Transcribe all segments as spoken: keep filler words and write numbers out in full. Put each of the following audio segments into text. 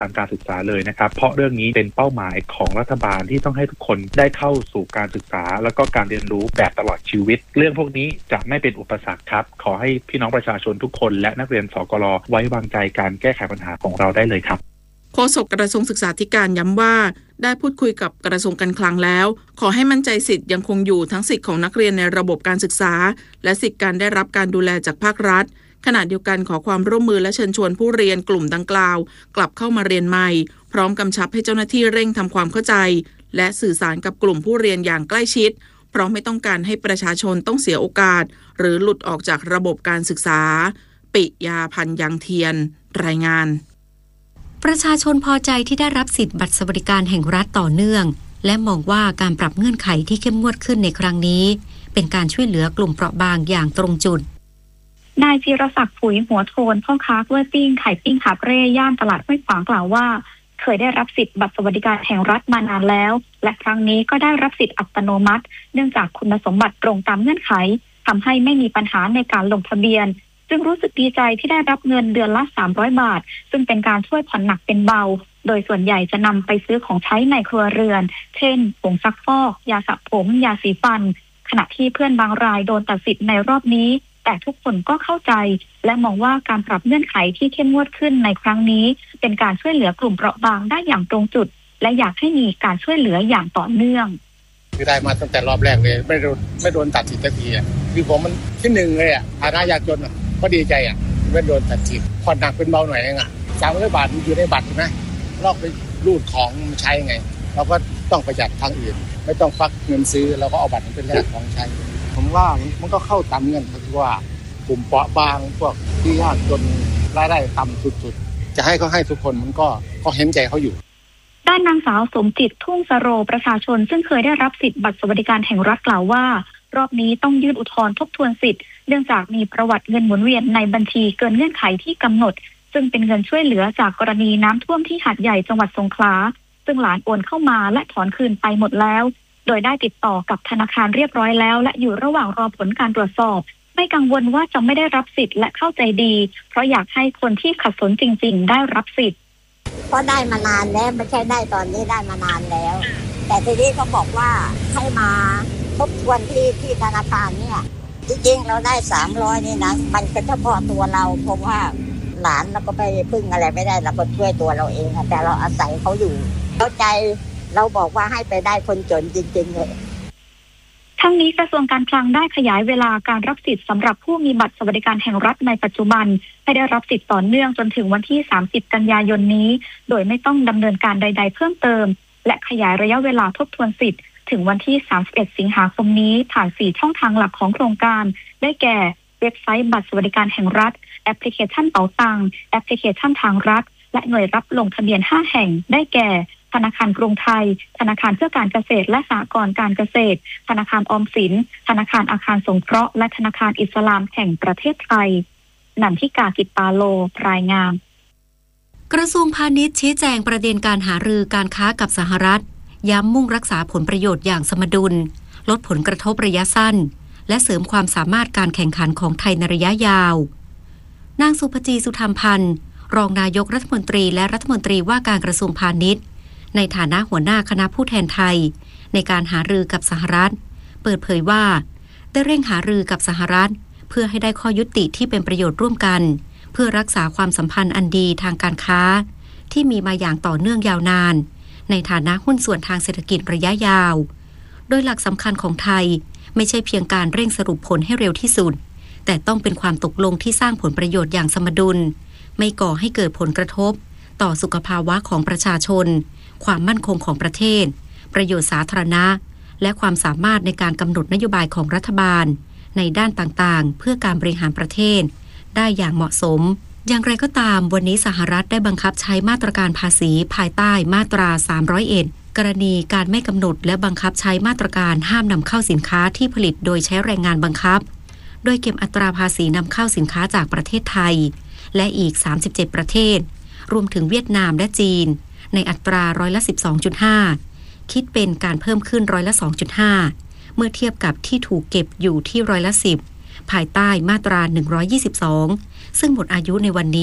ทางการศึกษาเลยนะครับเพราะเรื่องนี้เป็นเป้าหมายของรัฐบาลที่ต้องให้ทุกคนได้เข้าสู่การศึกษาแล้วก็การเรียนรู้แบบตลอดชีวิตเรื่องพวกนี้จะไม่เป็นอุปสรรคครับขอให้พี่น้องประชาชนทุกคนและนักเรียนสกล.ไว้วางใจการแก้ไขปัญหาของเราได้เลยครับโฆษกกระทรวงศึกษาธิการย้ำว่าได้พูดคุยกับกระทรวงการคลังแล้วขอให้มั่นใจสิทธิ์ยังคงอยู่ทั้งสิทธิ์ของนักเรียนในระบบการศึกษาและสิทธิการได้รับการดูแลจากภาครัฐขณะเดียวกันขอความร่วมมือและเชิญชวนผู้เรียนกลุ่มดังกล่าวกลับเข้ามาเรียนใหม่พร้อมกำชับให้เจ้าหน้าที่เร่งทำความเข้าใจและสื่อสารกับกลุ่มผู้เรียนอย่างใกล้ชิดเพราะไม่ต้องการให้ประชาชนต้องเสียโอกาสหรือหลุดออกจากระบบการศึกษาปิยาพันธ์ยังเทียนรายงานประชาชนพอใจที่ได้รับสิทธิบัตรสวัสดิการแห่งรัฐต่อเนื่องและมองว่าการปรับเงื่อนไขที่เข้มงวดขึ้นในครั้งนี้เป็นการช่วยเหลือกลุ่มเปราะบางอย่างตรงจุดนายจิรศักดิ์ผุยหัวโทนพ่อค้ากล้วยปิ้งไข่ปิ้งขาเร่ย่านตลาดห้วยขวางกล่าวว่าเคยได้รับสิทธิ์บัตรสวัสดิการแห่งรัฐมานานแล้วและครั้งนี้ก็ได้รับสิทธิ์อัตโนมัติเนื่องจากคุณสมบัติตรงตามเงื่อนไขทำให้ไม่มีปัญหาในการลงทะเบียนซึ่งรู้สึกดีใจที่ได้รับเงินเดือนละสามร้อยบาทซึ่งเป็นการช่วยผ่อนหนักเป็นเบาโดยส่วนใหญ่จะนำไปซื้อของใช้ในครัวเรือนเช่นผงซักฟอกยาสระผมยาสีฟันขณะที่เพื่อนบางรายโดนตัดสิทธิ์ในรอบนี้แต่ทุกคนก็เข้าใจและมองว่าการปรับเงื่อนไขที่เข้มงวดขึ้นในครั้งนี้เป็นการช่วยเหลือกลุ่มเปราะบางได้อย่างตรงจุดและอยากให้มีการช่วยเหลืออย่างต่อเนื่องคือได้มาตั้งแต่รอบแรกเลยไม่โดนไม่โดนตัดสิทธิ์สักทีอ่ะคือผมมันที่หนึ่งเลยอ่ะฐานะยากจนอ่ะก็ดีใจอ่ะไม่โดนตัดสิทธิ์ผ่อนหนักเป็นเบาหน่อยเองอ่ะสามร้อยบาทมันอยู่ในบัตรใช่ไหมลอกไปรูดของใช้ไงเราก็ต้องประหยัดทางอื่นไม่ต้องฟักเงินซื้อเราก็เอาบัตรเป็นแลกของใช้ผมว่ามันก็เข้าตามเงื่อนไขที่ว่ากลุ่มเปราะบางพวกที่ยากจนรายได้ต่ำสุดๆจะให้เขาให้ทุกคนมันก็ก็เห็นใจเขาอยู่ด้านนางสาวสมจิตทุ่งสโรประชาชนซึ่งเคยได้รับสิทธิ์บัตรสวัสดิการแห่งรัฐกล่าวว่ารอบนี้ต้องยื่นอุทธรณ์ทบทวนสิทธิ์เนื่องจากมีประวัติเงินหมุนเวียนในบัญชีเกินเงื่อนไขที่กำหนดซึ่งเป็นเงินช่วยเหลือจากกรณีน้ำท่วมที่หาดใหญ่จังหวัดสงขลาซึ่งหลานโอนเข้ามาและถอนคืนไปหมดแล้วโดยได้ติดต่อกับธนาคารเรียบร้อยแล้วและอยู่ระหว่างรอผลการตรวจสอบไม่กังวลว่าจะไม่ได้รับสิทธิ์และเข้าใจดีเพราะอยากให้คนที่ขัดสนจริงๆได้รับสิทธิ์เพราะได้มานานแล้วไม่ใช่ได้ตอนนี้ได้มานานแล้วแต่ทีนี้เขาบอกว่าให้มาทบทวนที่ที่ธนาคารเนี่ยจริงๆเราได้สามร้อยนี่นะมันเป็นเฉพาะตัวเราเพราะว่าหลานเราก็ไปพึ่งอะไรไม่ได้เราก็ช่วยตัวเราเองแต่เราอาศัยเขาอยู่เข้าใจเราบอกว่าให้ไปได้คนจนจริงๆเลยทั้งนี้กระทรวงการคลังได้ขยายเวลาการรับสิทธิ์สำหรับผู้มีบัตรสวัสดิการแห่งรัฐในปัจจุบันให้ได้รับสิทธิ์ต่อเนื่องจนถึงวันที่สามสิบกันยายนนี้โดยไม่ต้องดำเนินการใดๆเพิ่มเติมและขยายระยะเวลาทบทวนสิทธิ์ถึงวันที่สามสิบเอ็ดสิงหาคมนี้ผ่านสี่ช่องทางหลักของโครงการได้แก่เว็บไซต์บัตรสวัสดิการแห่งรัฐแอปพลิเคชันเป๋าตังค์แอปพลิเคชันทางรัฐและหน่วยรับลงทะเบียนห้าแห่งได้แก่ธนาคารกรุงไทยธนาคารเพื่อการเกษตรและสหกรณ์การเกษตรธนาคารออมสินธนาคารอาคารสงเคราะห์และธนาคารอิสลามแห่งประเทศไทยนันทิกากิตปาโลรายงานกระทรวงพาณิชย์ชี้แจงประเด็นการหารือการค้ากับสหรัฐย้ำมุ่งรักษาผลประโยชน์อย่างสมดุลลดผลกระทบระยะสั้นและเสริมความสามารถการแข่งขันของไทยในระยะยาวนางสุภจีสุธรรมพันธ์รองนายกรัฐมนตรีและรัฐมนตรีว่าการกระทรวงพาณิชย์ในฐานะหัวหน้าคณะผู้แทนไทยในการหารือกับสหรัฐเปิดเผยว่าได้เร่งหารือกับสหรัฐเพื่อให้ได้ข้อยุติที่เป็นประโยชน์ร่วมกันเพื่อรักษาความสัมพันธ์อันดีทางการค้าที่มีมาอย่างต่อเนื่องยาวนานในฐานะหุ้นส่วนทางเศรษฐกิจระยะยาวโดยหลักสำคัญของไทยไม่ใช่เพียงการเร่งสรุปผลให้เร็วที่สุดแต่ต้องเป็นความตกลงที่สร้างผลประโยชน์อย่างสมดุลไม่ก่อให้เกิดผลกระทบต่อสุขภาวะของประชาชนความมั่นคงของประเทศประโยชน์สาธารณะและความสามารถในการกำหนดนโยบายของรัฐบาลในด้านต่างๆเพื่อการบริหารประเทศได้อย่างเหมาะสมอย่างไรก็ตามวันนี้สหรัฐได้บังคับใช้มาตรการภาษีภายใต้มาตราสามร้อยเอ็ดกรณีการไม่กำหนดและบังคับใช้มาตรการห้ามนำเข้าสินค้าที่ผลิตโดยใช้แรงงานบังคับโดยเก็บอัตราภาษีนำเข้าสินค้าจากประเทศไทยและอีกสามสิบเจ็ดประเทศรวมถึงเวียดนามและจีนในอัตราร้อยละ สิบสองจุดห้า คิดเป็นการเพิ่มขึ้นร้อยละ สองจุดห้า เมื่อเทียบกับที่ถูกเก็บอยู่ที่ร้อยละ สิบภายใต้มาตราหนึ่งร้อยยี่สิบสองซึ่งหมดอายุในวันนี้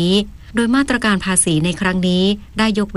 โดยมาตรการภาษีในครั้งนี้ได้ยก